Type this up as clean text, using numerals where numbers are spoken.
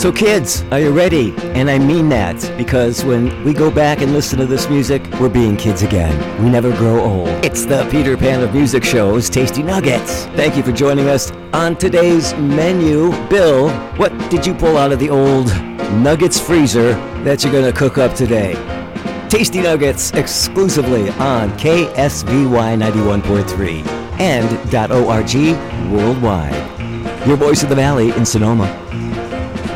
So kids, are you ready? And I mean that, because when we go back and listen to this music, we're being kids again. We never grow old. It's the Peter Pan of music shows, Tasty Nuggets. Thank you for joining us on today's menu. Bill, what did you pull out of the old Nuggets freezer that you're going to cook up today? Tasty Nuggets exclusively on KSVY 91.3 and .org worldwide. Your voice of the valley in Sonoma.